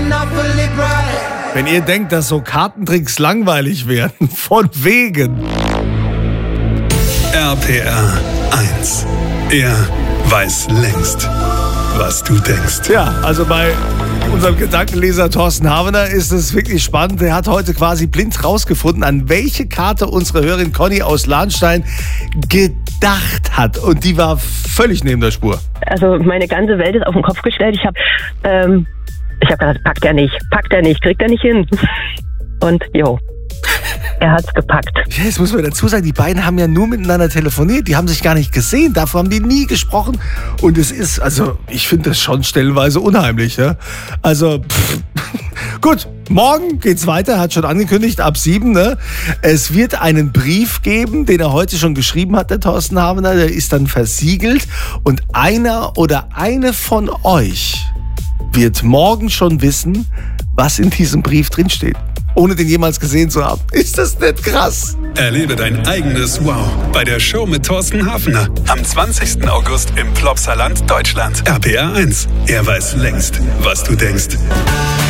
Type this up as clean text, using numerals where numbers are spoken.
Wenn ihr denkt, dass so Kartentricks langweilig werden, von wegen. RPR 1. Er weiß längst, was du denkst. Ja, also bei unserem Gedankenleser Thorsten Havener ist es wirklich spannend. Er hat heute quasi blind rausgefunden, an welche Karte unsere Hörerin Conny aus Lahnstein gedacht hat. Und die war völlig neben der Spur. Also meine ganze Welt ist auf den Kopf gestellt. Ich habe gedacht, packt er nicht, kriegt er nicht hin. Und er hat's gepackt. Ja, jetzt muss man dazu sagen, die beiden haben ja nur miteinander telefoniert. Die haben sich gar nicht gesehen. Davor haben die nie gesprochen. Und es ist, also ich finde das schon stellenweise unheimlich. Ja? Also, gut, morgen geht's weiter. Hat schon angekündigt, ab 7. Ne? Es wird einen Brief geben, den er heute schon geschrieben hat, der Thorsten Havener. Der ist dann versiegelt. Und einer oder eine von euch wird morgen schon wissen, was in diesem Brief drinsteht, ohne den jemals gesehen zu haben. Ist das nicht krass? Erlebe dein eigenes Wow bei der Show mit Thorsten Havener am 20. August im Plopsaland, Deutschland. RPR 1. Er weiß längst, was du denkst.